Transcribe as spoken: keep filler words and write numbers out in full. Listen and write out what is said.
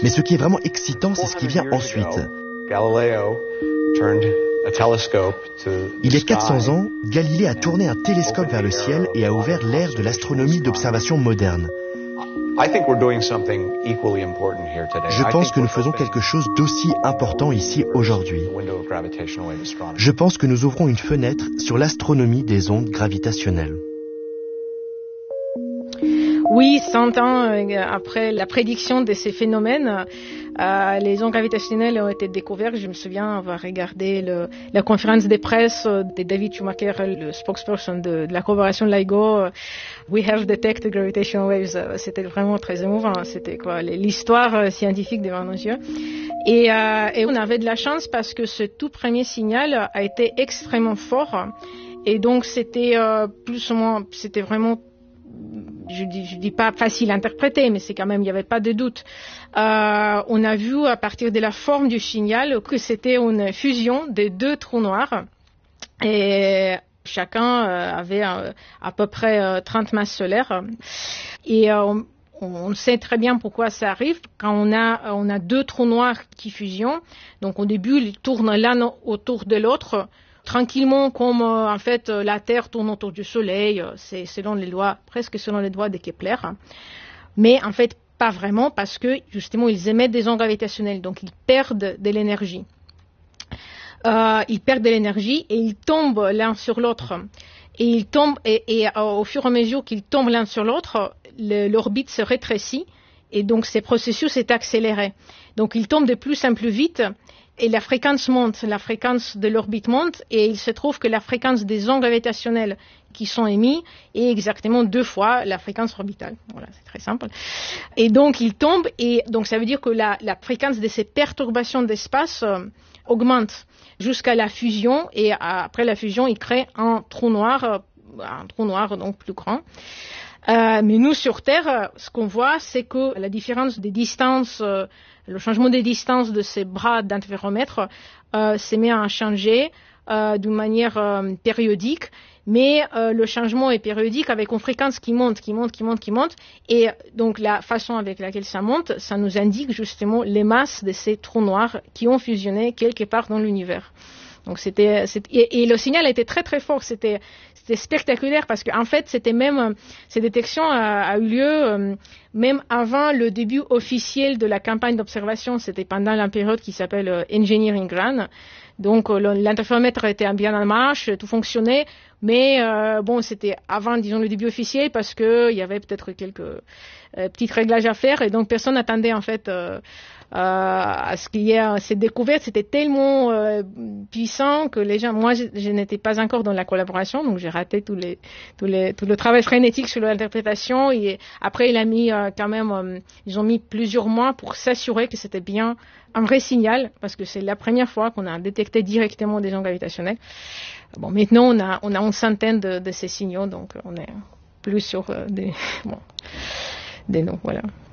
Mais ce qui est vraiment excitant, c'est ce qui vient ensuite. Il y a quatre cents ans, Galilée a tourné un télescope vers le ciel et a ouvert l'ère de l'astronomie d'observation moderne. Je pense que nous faisons quelque chose d'aussi important ici aujourd'hui. Je pense que nous ouvrons une fenêtre sur l'astronomie des ondes gravitationnelles. Oui, cent ans après la prédiction de ces phénomènes, euh, les ondes gravitationnelles ont été découvertes. Je me souviens avoir regardé le, la conférence de presse de David Schumacher, le spokesperson de, de la collaboration LIGO. We have detected gravitational waves. C'était vraiment très émouvant. C'était quoi, l'histoire scientifique devant nos yeux. Et, euh, et on avait de la chance parce que ce tout premier signal a été extrêmement fort. Et donc c'était euh, plus ou moins, c'était vraiment, je dis, je dis pas facile à interpréter, mais c'est quand même, il n'y avait pas de doute. Euh, on a vu à partir de la forme du signal que c'était une fusion de deux trous noirs et chacun euh, avait euh, à peu près euh, trente masses solaires. Et euh, on, on sait très bien pourquoi ça arrive. Quand on a, on a deux trous noirs qui fusionnent, donc au début ils tournent l'un autour de l'autre, tranquillement comme euh, en fait la Terre tourne autour du Soleil, euh, c'est selon les lois, presque selon les lois de Kepler, mais en fait pas vraiment parce que justement ils émettent des ondes gravitationnelles, donc ils perdent de l'énergie. Euh, ils perdent de l'énergie et ils tombent l'un sur l'autre. Et ils tombent et, et euh, au fur et à mesure qu'ils tombent l'un sur l'autre, l'orbite se rétrécit et donc ce processus est accéléré. Donc ils tombent de plus en plus vite. Et la fréquence monte, la fréquence de l'orbite monte, et il se trouve que la fréquence des ondes gravitationnelles qui sont émises est exactement deux fois la fréquence orbitale. Voilà, c'est très simple. Et donc, il tombe, et donc ça veut dire que la, la fréquence de ces perturbations d'espace euh, augmente jusqu'à la fusion, et après la fusion, il crée un trou noir, euh, un trou noir donc plus grand. Euh, mais nous, sur Terre, ce qu'on voit, c'est que la différence des distances, euh, le changement des distances de ces bras d'interféromètre euh, s'est mis à changer euh, d'une manière euh, périodique, mais euh, le changement est périodique avec une fréquence qui monte, qui monte, qui monte, qui monte, et donc la façon avec laquelle ça monte, ça nous indique justement les masses de ces trous noirs qui ont fusionné quelque part dans l'univers. Donc c'était, c'était et, et le signal était très très fort, c'était c'était spectaculaire parce qu'en fait c'était même ces détections a, a eu lieu euh, même avant le début officiel de la campagne d'observation, c'était pendant la période qui s'appelle euh, Engineering Run. Donc euh, l'interféromètre était bien en marche, tout fonctionnait, mais euh, bon c'était avant disons le début officiel parce que il y avait peut-être quelques euh, petits réglages à faire et donc personne n'attendait en fait euh, Euh, à ce qu'il y ait cette découverte, c'était tellement euh, puissant que les gens, moi je, je n'étais pas encore dans la collaboration, donc j'ai raté tous les, tous les, tout le travail frénétique sur l'interprétation et après il a mis euh, quand même, euh, ils ont mis plusieurs mois pour s'assurer que c'était bien un vrai signal parce que c'est la première fois qu'on a détecté directement des ondes gravitationnelles. Bon, maintenant on a, on a une centaine de, de ces signaux, donc on est plus sur euh, des, bon, des noms, voilà.